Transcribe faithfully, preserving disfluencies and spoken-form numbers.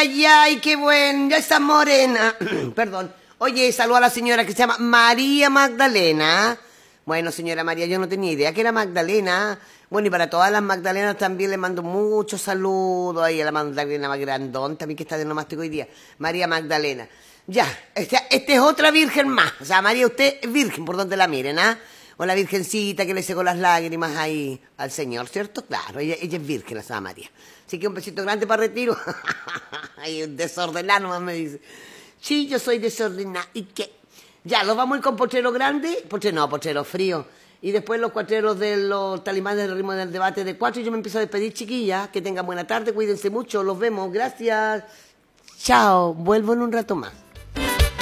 ay, ay, qué buen, ya está morena. Perdón. Oye, saludo a la señora que se llama María Magdalena. Bueno, señora María, yo no tenía idea que era Magdalena. Bueno, y para todas las Magdalenas también le mando muchos saludos. Ahí a la Magdalena más grandón, también que está de nomástico hoy día. María Magdalena. Ya, esta este es otra virgen más. O sea, María, usted es virgen por donde la miren, ¿ah? O la virgencita que le secó las lágrimas ahí al Señor, ¿cierto? Claro, ella, ella es virgen, la Santa María. Así que un besito grande para retiro. Ay, un desordenado nomás me dice. Sí, yo soy desordenada. ¿Y qué? Ya, los vamos a ir con pochero grande. Pochero no, pochero frío. Y después los cuatreros de los talimanes del ritmo del debate de cuatro. Y yo me empiezo a despedir, chiquillas. Que tengan buena tarde, cuídense mucho. Los vemos. Gracias. Chao. Vuelvo en un rato más.